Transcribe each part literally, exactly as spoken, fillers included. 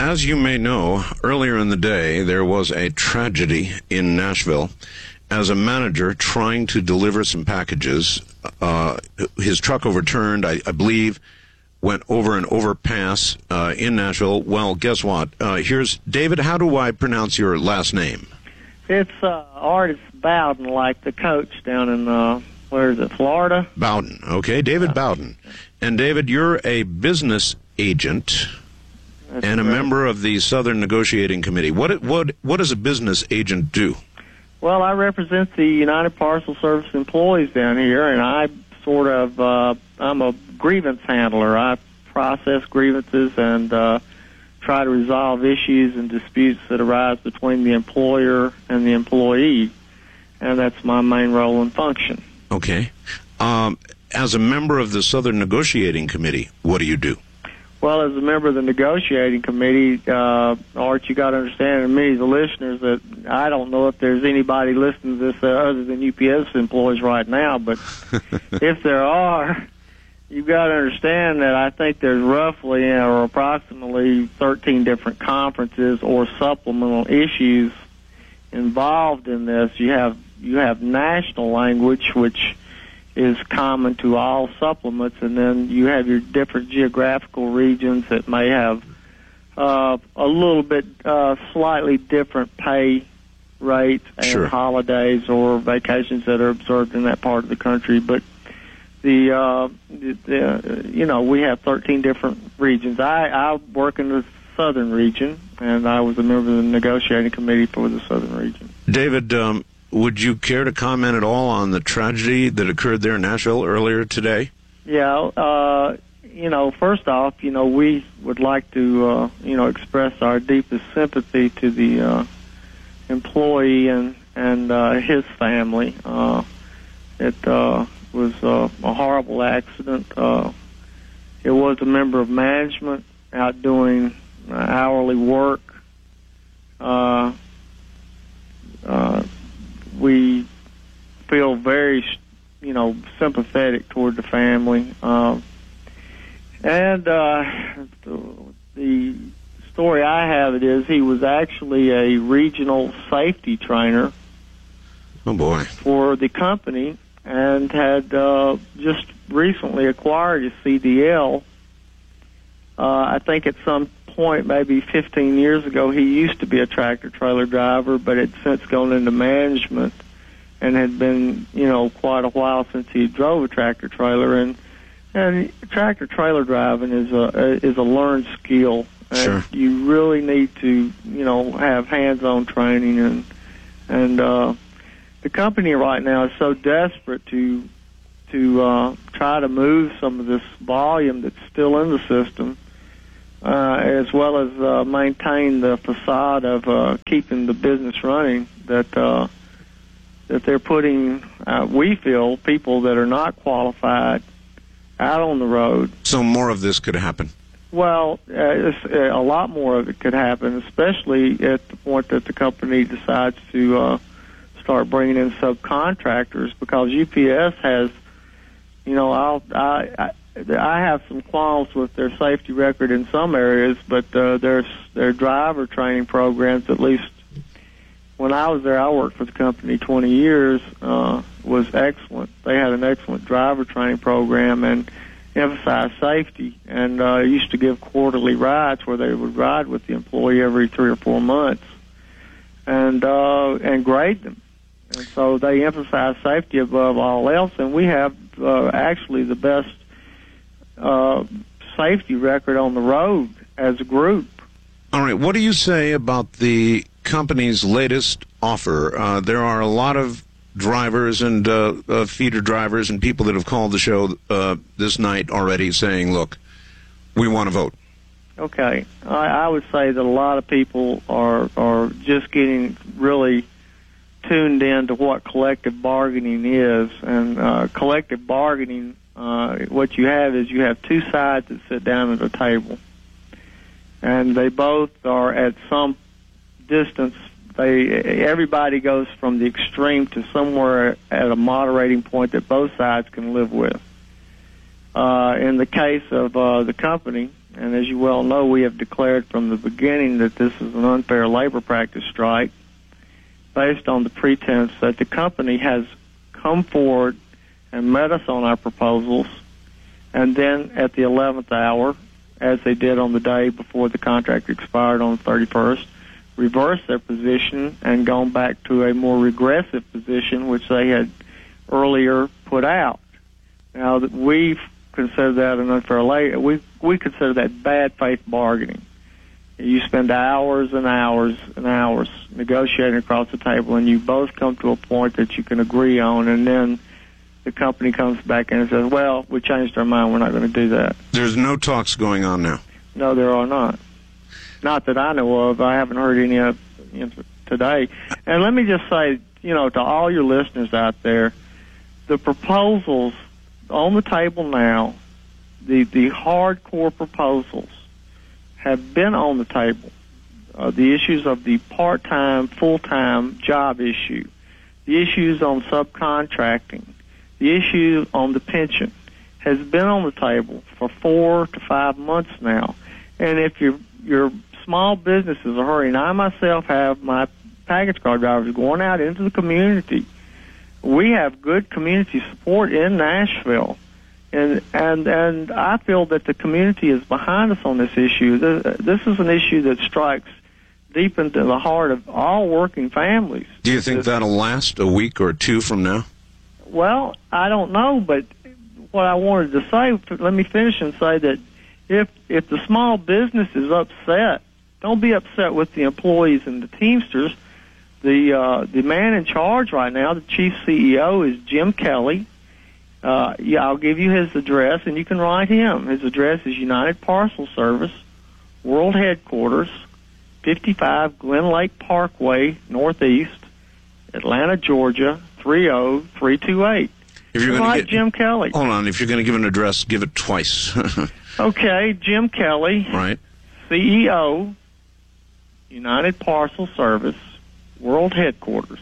as you may know, earlier in the day, there was a tragedy in Nashville. As a manager trying to deliver some packages, uh, his truck overturned, I, I believe, went over an overpass uh, in Nashville. Well, guess what? Uh, here's David. How do I pronounce your last name? It's uh, Artis Bowden, like the coach down in, uh, where is it, Florida? Bowden. Okay, David yeah. Bowden. And, David, you're a business agent That's and a great. member of the Southern Negotiating Committee. What, what, what does a business agent do? Well, I represent the United Parcel Service employees down here, and I sort of, uh, I'm a grievance handler. I process grievances and uh, try to resolve issues and disputes that arise between the employer and the employee, and that's my main role and function. Okay. Um, as a member of the Southern Negotiating Committee, what do you do? Well, as a member of the negotiating committee, uh, Art, you got to understand, and many of the listeners, that I don't know if there's anybody listening to this uh, other than U P S employees right now, but if there are, you've got to understand that I think there's roughly you know, or approximately thirteen different conferences or supplemental issues involved in this. You have you have national language, which is common to all supplements, and then you have your different geographical regions that may have uh, a little bit uh, slightly different pay rates and sure. holidays or vacations that are observed in that part of the country. But the, uh, the, the you know, we have thirteen different regions. I, I work in the southern region, and I was a member of the negotiating committee for the southern region. David, um, would you care to comment at all on the tragedy that occurred there in Nashville earlier today? Yeah, uh, you know, first off, you know, we would like to, uh, you know, express our deepest sympathy to the uh, employee and, and uh, his family. Uh, it uh, was uh, a horrible accident. Uh, it was a member of management out doing uh, hourly work. Uh, uh, we feel very, you know, sympathetic toward the family. Uh, and uh, the story I have it is he was actually a regional safety trainer. Oh, boy. For the company, and had uh, just recently acquired a C D L. Uh, I think at some point, maybe fifteen years ago, he used to be a tractor-trailer driver, but had since gone into management and had been, you know, quite a while since he drove a tractor-trailer. And, and tractor-trailer driving is a, is a learned skill. Sure. And you really need to, you know, have hands-on training. And, and uh, the company right now is so desperate to, to uh, try to move some of this volume that's still in the system, Uh, as well as uh, maintain the facade of uh, keeping the business running, that uh, that they're putting, uh, we feel, people that are not qualified out on the road. So more of this could happen? Well, uh, it's, uh, a lot more of it could happen, especially at the point that the company decides to uh, start bringing in subcontractors, because U P S has, you know, I'll, I... I I have some qualms with their safety record in some areas, but uh, their their driver training programs, at least when I was there, I worked for the company twenty years, uh, was excellent. They had an excellent driver training program and emphasized safety, and uh, used to give quarterly rides where they would ride with the employee every three or four months and uh, and grade them. And so they emphasize safety above all else, and we have uh, actually the best Uh, safety record on the road as a group. All right. What do you say about the company's latest offer? Uh, there are a lot of drivers and uh, uh, feeder drivers and people that have called the show uh, this night already saying, look, we want to vote. Okay. I, I would say that a lot of people are, are just getting really tuned in to what collective bargaining is. And uh, collective bargaining, Uh, what you have is you have two sides that sit down at a table, and they both are at some distance. They everybody goes from the extreme to somewhere at a moderating point that both sides can live with. Uh, in the case of uh, the company, and as you well know, we have declared from the beginning that this is an unfair labor practice strike based on the pretense that the company has come forward and met us on our proposals, and then at the eleventh hour, as they did on the day before the contract expired on the thirty-first, reversed their position and gone back to a more regressive position which they had earlier put out. Now, we consider that an unfair labor. We we consider that bad faith bargaining. You spend hours and hours and hours negotiating across the table, and you both come to a point that you can agree on, and then the company comes back in and says, well, we changed our mind, we're not going to do that. There's no talks going on now? No, there are not. Not that I know of. I haven't heard any of you know, today. And let me just say, you know, to all your listeners out there, the proposals on the table now, the, the hardcore proposals, have been on the table. Uh, the issues of the part-time, full-time job issue, the issues on subcontracting, the issue on the pension has been on the table for four to five months now. And if your your small businesses are hurrying, I myself have my package car drivers going out into the community. We have good community support in Nashville. And, and and I feel that the community is behind us on this issue. This, this is an issue that strikes deep into the heart of all working families. Do you think that'll last a week or two from now? Well, I don't know, but what I wanted to say, let me finish and say that if if the small business is upset, don't be upset with the employees and the Teamsters. The uh, the man in charge right now, the chief C E O, is Jim Kelly. Uh, yeah, I'll give you his address, and you can write him. His address is United Parcel Service, World Headquarters, fifty-five Glen Lake Parkway, Northeast, Atlanta, Georgia, three oh three two eight. If you're going to get Jim Kelly. Hold on. If you're going to give an address, give it twice. Okay, Jim Kelly. Right. C E O, United Parcel Service, World Headquarters,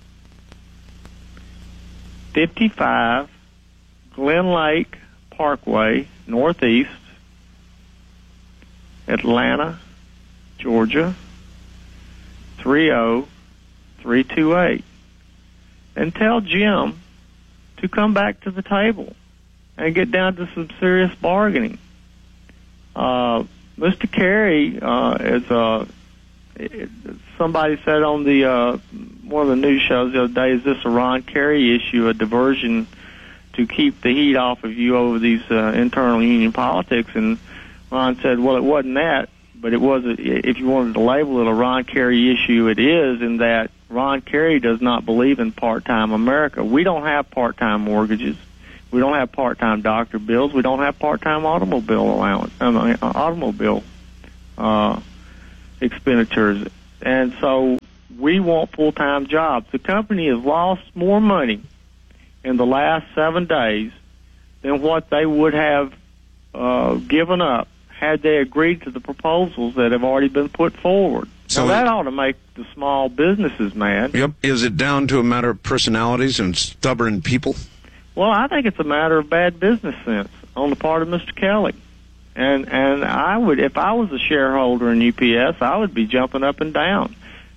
fifty-five Glen Lake Parkway, Northeast, Atlanta, Georgia, three oh three two eight. And tell Jim to come back to the table and get down to some serious bargaining. Uh, Mister Carey, uh, is, uh, it, somebody said on the, uh, one of the news shows the other day, is this a Ron Carey issue, a diversion to keep the heat off of you over these uh, internal union politics? And Ron said, well, it wasn't that, but it was, a, if you wanted to label it a Ron Carey issue, it is, in that Ron Carey does not believe in part-time America. We don't have part-time mortgages. We don't have part-time doctor bills. We don't have part-time automobile allowance, I mean, automobile uh, expenditures. And so we want full-time jobs. The company has lost more money in the last seven days than what they would have uh, given up had they agreed to the proposals that have already been put forward. So now, that ought to make the small businesses mad. Yep. Is it down to a matter of personalities and stubborn people? Well, I think it's a matter of bad business sense on the part of Mister Kelly. And and I would, if I was a shareholder in U P S, I would be jumping up and down.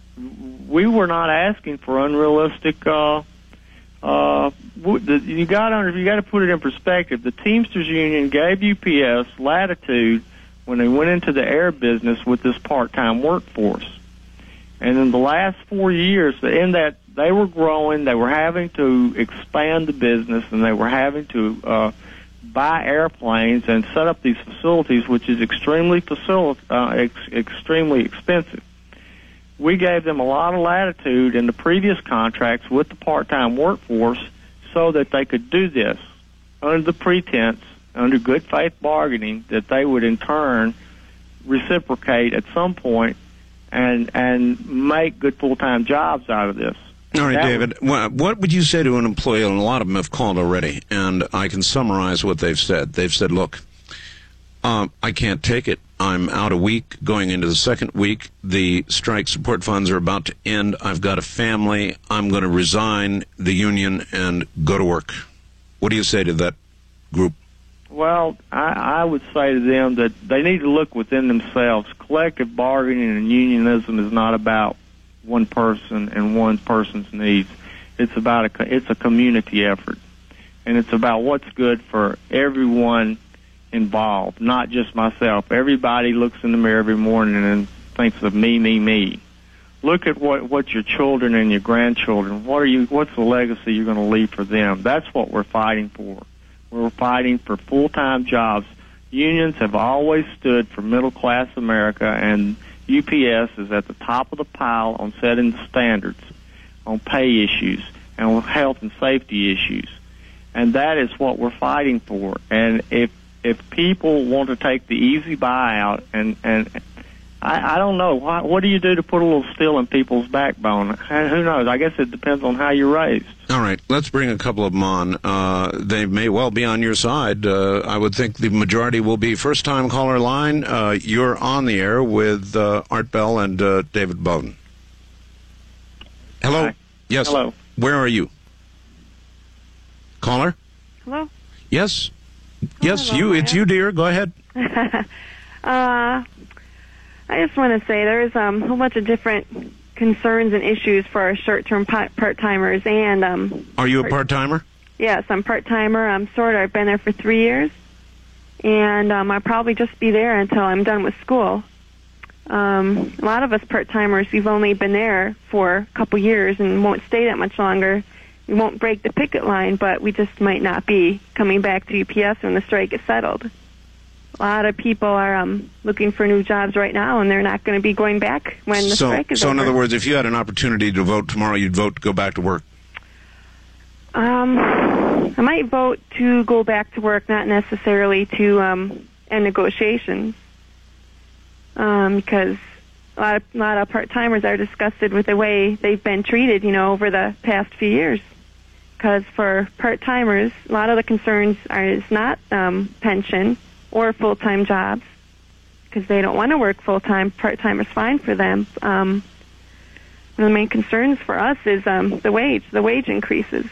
We were not asking for unrealistic. Uh, uh, you got to you got to put it in perspective. The Teamsters Union gave U P S latitude when they went into the air business with this part-time workforce. And in the last four years, in that they were growing, they were having to expand the business, and they were having to uh, buy airplanes and set up these facilities, which is extremely facil- uh, ex- extremely expensive. We gave them a lot of latitude in the previous contracts with the part-time workforce so that they could do this under the pretense, under good faith bargaining, that they would in turn reciprocate at some point and and make good full-time jobs out of this. All right, that David, was, what would you say to an employee, and a lot of them have called already, and I can summarize what they've said. They've said, look, um, I can't take it. I'm out a week, going into the second week. The strike support funds are about to end. I've got a family. I'm going to resign the union and go to work. What do you say to that group? Well, I, I would say to them that they need to look within themselves. Collective bargaining and unionism is not about one person and one person's needs. It's about a, it's a community effort, and it's about what's good for everyone involved, not just myself. Everybody looks in the mirror every morning and thinks of me, me, me. Look at what what your children and your grandchildren. What are you? What's the legacy you're going to leave for them? That's what we're fighting for. We're fighting for full-time jobs. Unions have always stood for middle-class America, and U P S is at the top of the pile on setting standards, on pay issues, and on health and safety issues. And that is what we're fighting for. And if if people want to take the easy buyout, and, and I, I don't know, what, what do you do to put a little steel in people's backbone? Who knows? I guess it depends on how you're raised. All right, let's bring a couple of them on. Uh, they may well be on your side. Uh, I would think the majority will be first-time caller line. Uh, you're on the air with uh, Art Bell and uh, David Bowden. Hello? Hi. Yes. Hello. Where are you? Caller? Hello? Yes. Oh, yes, hello, you. Maya. It's you, dear. Go ahead. uh, I just want to say there's um, a whole bunch of different concerns and issues for our short-term part-timers. And um, Are you a part-timer? Yes, I'm part-timer. I'm sort of. I've been there for three years. And um, I'll probably just be there until I'm done with school. Um, a lot of us part-timers, we've only been there for a couple years and won't stay that much longer. We won't break the picket line, but we just might not be coming back to U P S when the strike gets settled. A lot of people are um, looking for new jobs right now, and they're not going to be going back when the so, strike is so over. So, in other words, if you had an opportunity to vote tomorrow, you'd vote to go back to work? Um, I might vote to go back to work, not necessarily to um, end negotiations, um, because a lot of, a lot of part-timers are disgusted with the way they've been treated, you know, over the past few years. Because for part-timers, a lot of the concerns are is not um, pension or full-time jobs, because they don't want to work full-time. Part-time is fine for them. Um, one of the main concerns for us is um, the wage, the wage increases.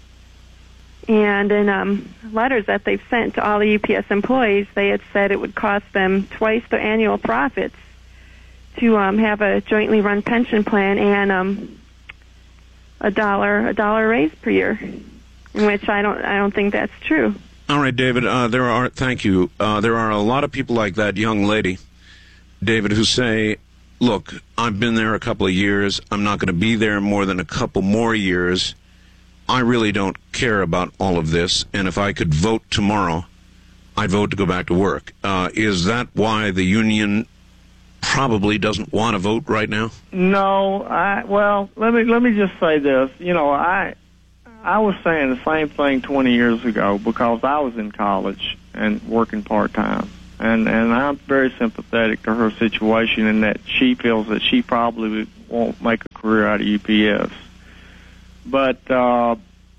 And in um, letters that they've sent to all the U P S employees, they had said it would cost them twice their annual profits to um, have a jointly run pension plan and um, a dollar a dollar raise per year, in which I don't I don't think that's true. All right, David. Uh, there are thank you. Uh, there are a lot of people like that young lady, David, who say, "Look, I've been there a couple of years. I'm not going to be there more than a couple more years. I really don't care about all of this. And if I could vote tomorrow, I'd vote to go back to work." Uh, is that why the union probably doesn't want to vote right now? No, I well, let me let me just say this. You know, I I was saying the same thing twenty years ago because I was in college and working part-time. And and I'm very sympathetic to her situation in that she feels that she probably won't make a career out of U P S. But uh,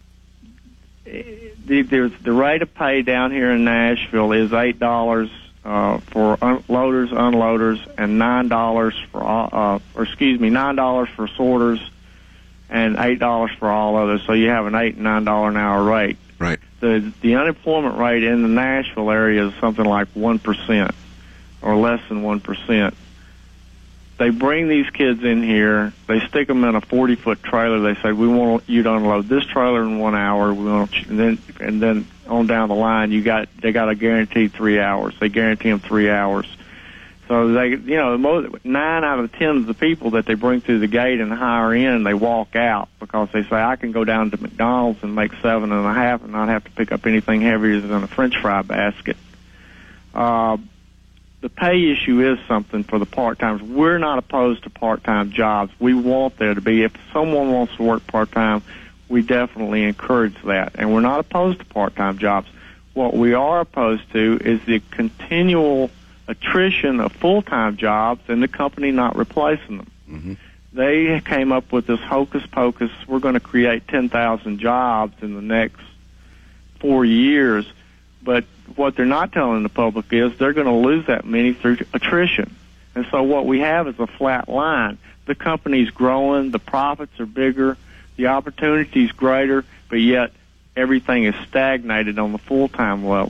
the, there's the rate of pay down here in Nashville is eight dollars uh, for un- loaders, unloaders, and nine dollars for all, uh, or excuse me, nine dollars for sorters, and eight dollars for all others. So you have an eight and nine dollar an hour rate. Right. The the unemployment rate in the Nashville area is something like one percent or less than one percent. They bring these kids in here. They stick them in a forty foot trailer. They say, "We want you to unload this trailer in one hour." We want you, and then and then on down the line, you got they got a guaranteed three hours. They guarantee them three hours. So they, you know, most, nine out of ten of the people that they bring through the gate and hire in, they walk out because they say, "I can go down to McDonald's and make seven and a half and not have to pick up anything heavier than a French fry basket." Uh, The pay issue is something for the part-timers. We're not opposed to part-time jobs. We want there to be. If someone wants to work part-time, we definitely encourage that. And we're not opposed to part-time jobs. What we are opposed to is the continual attrition of full-time jobs and the company not replacing them. Mm-hmm. They came up with this hocus-pocus, we're going to create ten thousand jobs in the next four years. But what they're not telling the public is they're going to lose that many through attrition. And so what we have is a flat line. The company's growing, the profits are bigger, the opportunity's greater, but yet everything is stagnated on the full-time level.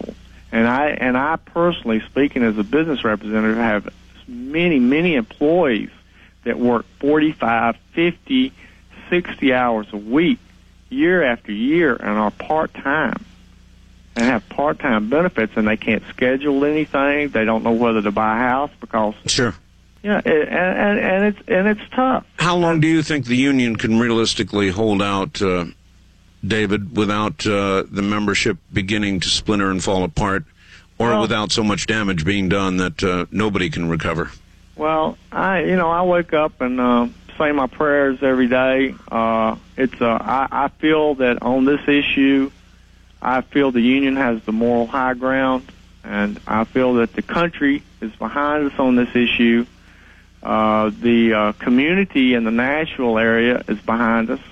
And I and I personally, speaking as a business representative, have many, many employees that work forty-five, fifty, sixty hours a week, year after year, and are part-time and have part-time benefits, and they can't schedule anything. They don't know whether to buy a house because... Sure. Yeah, it, and, and, and, it's, and it's tough. How long do you think the union can realistically hold out, uh, David, without uh, the membership beginning to splinter and fall apart, or well, without so much damage being done that uh, nobody can recover? Well, I, you know, I wake up and uh, say my prayers every day. Uh, it's, uh, I, I feel that on this issue, I feel the union has the moral high ground, and I feel that the country is behind us on this issue. Uh, the uh, community in the Nashville area is behind us.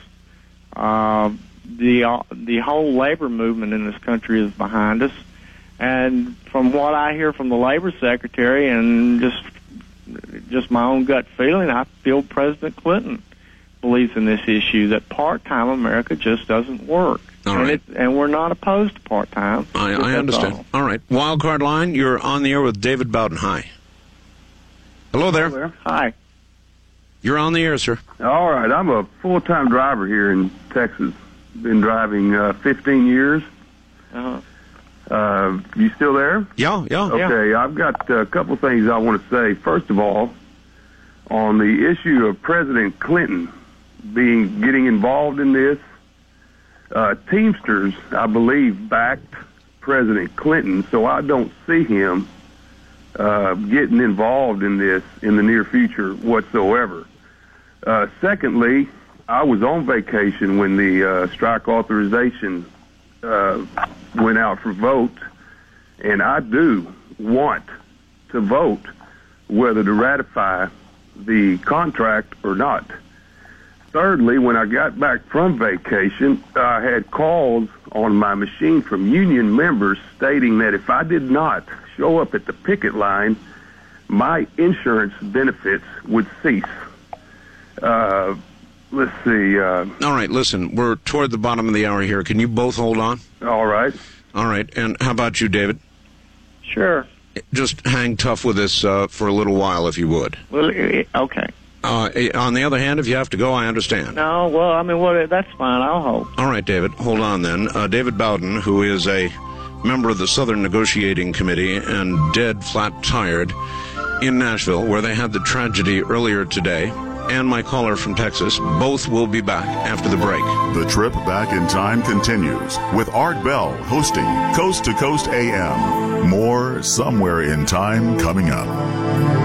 Uh, the uh, the whole labor movement in this country is behind us. And from what I hear from the labor secretary and just just my own gut feeling, I feel President Clinton believes in this issue, that part-time America just doesn't work. All and, right. it, and we're not opposed to part-time. I, I understand. All. all right. Wildcard line, you're on the air with David Bowden. Hi. Hello there. Hello there. Hi. You're on the air, sir. All right. I'm a full-time driver here in Texas. Been driving uh, fifteen years. Uh-huh. Uh, you still there? Yeah, yeah. Okay. Yeah. I've got a couple things I want to say. First of all, on the issue of President Clinton being getting involved in this, uh, Teamsters, I believe, backed President Clinton, so I don't see him uh, getting involved in this in the near future whatsoever. Uh, secondly, I was on vacation when the uh, strike authorization uh, went out for vote, and I do want to vote whether to ratify the contract or not. Thirdly, when I got back from vacation, I had calls on my machine from union members stating that if I did not show up at the picket line, my insurance benefits would cease. Uh, let's see. Uh, all right, listen, we're toward the bottom of the hour here. Can you both hold on? All right. All right, and how about you, David? Sure. Just hang tough with us uh, for a little while, if you would. Well, okay. Uh, on the other hand, if you have to go, I understand. No, well, I mean, well, that's fine. I'll hold. All right, David, hold on then. Uh, David Bowden, who is a member of the Southern Negotiating Committee and dead flat tired in Nashville, where they had the tragedy earlier today, and my caller from Texas, both will be back after the break. The trip back in time continues with Art Bell hosting Coast to Coast A M. More Somewhere in Time coming up.